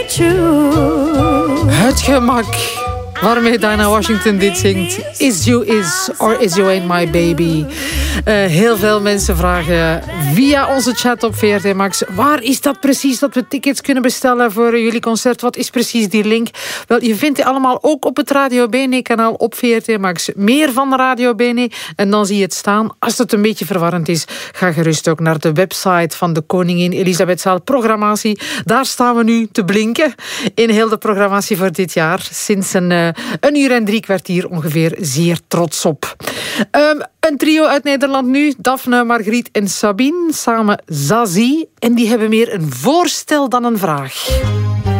Het gemak waarmee Dinah Washington dit zingt. Is you is, or is you ain't my baby. Heel veel mensen vragen via onze chat op VRT Max. Waar is dat precies dat we tickets kunnen bestellen voor jullie concert? Wat is precies die link? Wel, je vindt die allemaal ook op het Radio Bene kanaal op VRT Max. Meer van Radio Bene en dan zie je het staan. Als het een beetje verwarrend is, ga gerust ook naar de website van de Koningin Elisabethzaal Programmatie. Daar staan we nu te blinken in heel de programmatie voor dit jaar. Sinds een uur en 3 kwartier ongeveer, zeer trots op. Een trio uit Nederland nu. Daphne, Margriet en Sabine. Samen Zazie. En die hebben meer een voorstel dan een vraag.